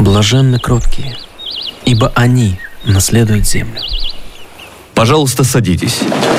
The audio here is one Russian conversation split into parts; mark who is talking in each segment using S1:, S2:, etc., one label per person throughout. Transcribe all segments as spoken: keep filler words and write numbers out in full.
S1: Блаженны кроткие, ибо они наследуют землю.
S2: Пожалуйста, садитесь.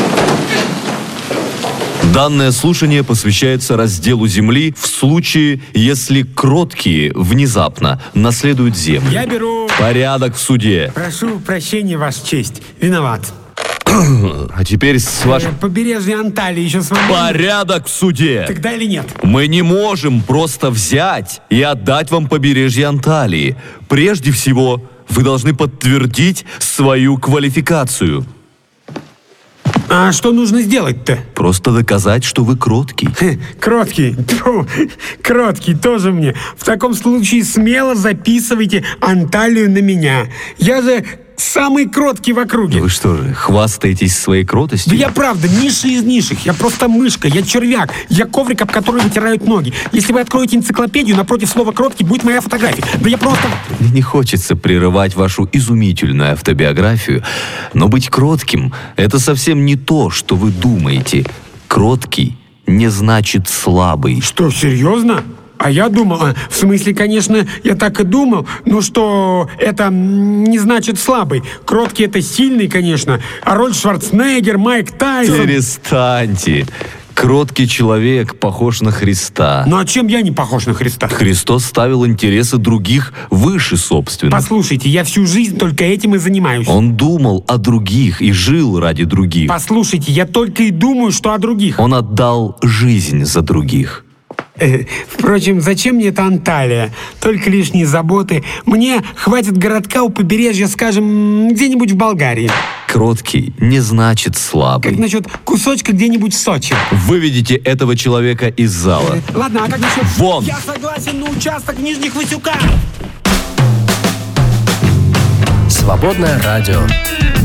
S2: Данное слушание посвящается разделу земли в случае, если кроткие внезапно наследуют землю.
S3: Я беру...
S2: Порядок в суде.
S3: Прошу прощения, Ваша честь. Виноват.
S2: А теперь с вашим...
S3: Э, Побережье Анталии еще свободно.
S2: Порядок в суде.
S3: Тогда или нет?
S2: Мы не можем просто взять и отдать вам побережье Анталии. Прежде всего, вы должны подтвердить свою квалификацию.
S3: А что нужно сделать-то?
S2: Просто доказать, что вы кроткий.
S3: Хе, Кроткий. Тьфу, кроткий тоже мне. В таком случае смело записывайте Анталию на меня. Я же самый кроткий в округе.
S2: Вы что же, хвастаетесь своей кротостью?
S3: Да я правда низший из низших. Я просто мышка, я червяк. Я коврик, об который вытирают ноги. Если вы откроете энциклопедию, напротив слова «кроткий» будет моя фотография. Да я просто...
S2: Мне не хочется прерывать вашу изумительную автобиографию, но быть кротким — это совсем не то, что вы думаете. Кроткий не значит слабый.
S3: Что, серьезно? А я думал, а, в смысле, конечно, я так и думал, но что это м, не значит слабый. Кроткий — это сильный, конечно. Арнольд Шварценеггер, Майк Тайсон.
S2: Перестаньте. Кроткий человек похож на Христа.
S3: Ну а чем я не похож на Христа?
S2: Христос ставил интересы других выше собственных.
S3: Послушайте, я всю жизнь только этим и занимаюсь.
S2: Он думал о других и жил ради других.
S3: Послушайте, я только и думаю, что о других.
S2: Он отдал жизнь за других.
S3: Э, Впрочем, зачем мне эта Анталия? Только лишние заботы. Мне хватит городка у побережья, скажем, где-нибудь в Болгарии.
S2: Кроткий не значит слабый.
S3: Как насчет кусочка где-нибудь в Сочи?
S2: Выведите этого человека из зала.
S3: Ладно, а как насчет...
S2: Вон!
S3: Я согласен на участок в Нижних Васюках.
S1: Свободное радио.